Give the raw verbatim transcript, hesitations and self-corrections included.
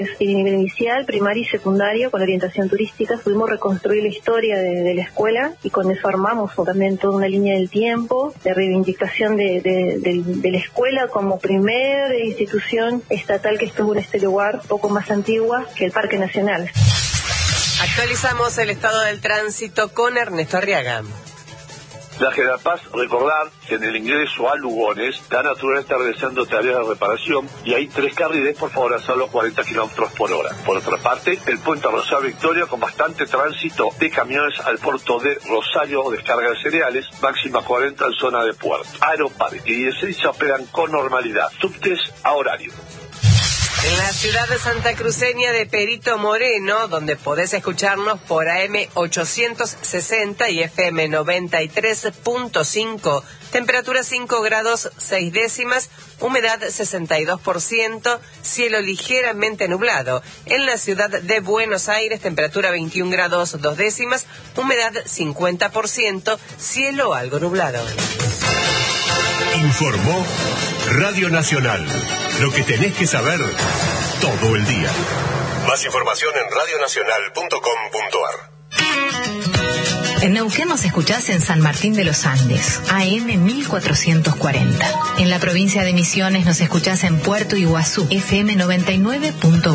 En nivel inicial, primario y secundario, con orientación turística, pudimos reconstruir la historia de, de la escuela y con eso armamos también toda una línea del tiempo de reivindicación de, de, de, de la escuela como primera institución estatal que estuvo en este lugar, poco más antigua que el Parque Nacional. Actualizamos el estado del tránsito con Ernesto Arriaga. La General Paz, recordar que en el ingreso a Lugones, la naturaleza está realizando tareas de reparación y hay tres carriles, por favor, hacer los cuarenta kilómetros por hora. Por otra parte, el puente Rosario Victoria con bastante tránsito de camiones al puerto de Rosario, descarga de cereales, máxima cuarenta en zona de puerto. Aeroparque y Ezeiza operan con normalidad, subtes a horario. En la ciudad de Santa Cruceña de Perito Moreno, donde podés escucharnos por A M ochocientos sesenta y F M noventa y tres punto cinco, temperatura cinco grados seis décimas, humedad sesenta y dos por ciento, cielo ligeramente nublado. En la ciudad de Buenos Aires, temperatura veintiún grados dos décimas, humedad cincuenta por ciento, cielo algo nublado. Informó Radio Nacional. Lo que tenés que saber todo el día. Más información en radio nacional punto com punto a r. En Neuquén nos escuchás en San Martín de los Andes, A M mil cuatrocientos cuarenta. En la provincia de Misiones nos escuchás en Puerto Iguazú, F M noventa y nueve punto uno.